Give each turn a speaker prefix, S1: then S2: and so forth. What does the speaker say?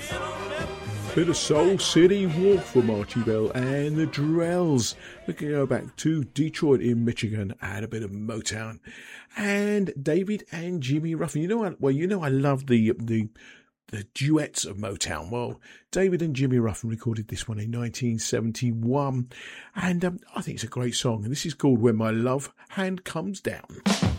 S1: Bit of Soul City Walk for Marty Bell and the Drells. We can go back to Detroit in Michigan, add a bit of Motown. And David and Jimmy Ruffin. I love the duets of Motown. Well, David and Jimmy Ruffin recorded this one in 1971. And I think it's a great song. And this is called When My Love Hand Comes Down.